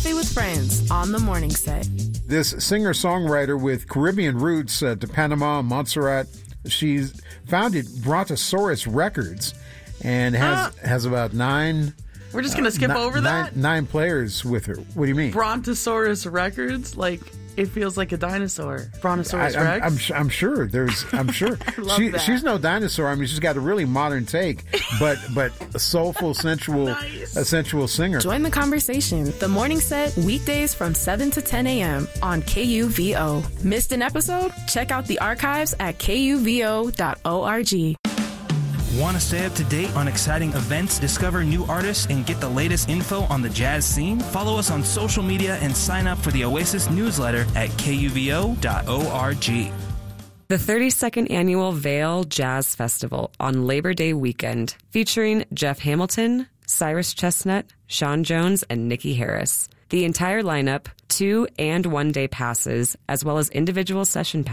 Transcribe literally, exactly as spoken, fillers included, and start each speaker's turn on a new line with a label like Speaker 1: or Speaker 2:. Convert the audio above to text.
Speaker 1: Wednesday with Friends on The Morning Set.
Speaker 2: This singer-songwriter with Caribbean roots uh, to Panama, Montserrat, she's founded Brontosaurus Records and has
Speaker 3: Ah.
Speaker 2: has about nine...
Speaker 3: We're just going to skip
Speaker 2: uh,
Speaker 3: over
Speaker 2: nine,
Speaker 3: that?
Speaker 2: Nine players with her. What do you mean?
Speaker 3: Brontosaurus Records? Like, it feels like a dinosaur. Brontosaurus
Speaker 2: I, I'm,
Speaker 3: Rex?
Speaker 2: I'm, su- I'm sure there's. I'm sure
Speaker 3: love
Speaker 2: she,
Speaker 3: that.
Speaker 2: she's no dinosaur. I mean, she's got a really modern take, but but a soulful, sensual,
Speaker 3: Nice.
Speaker 2: a sensual singer.
Speaker 1: Join the conversation. The Morning Set, weekdays from seven to ten a.m. on K U V O. Missed an episode? Check out the archives at K U V O dot org.
Speaker 4: Want to stay up to date on exciting events, discover new artists, and get the latest info on the jazz scene? Follow us on social media and sign up for the Oasis newsletter at K U V O dot org.
Speaker 5: The thirty-second Annual Vail Jazz Festival on Labor Day weekend, featuring Jeff Hamilton, Cyrus Chestnut, Sean Jones, and Nikki Harris. The entire lineup, two and one day passes, as well as individual session passes,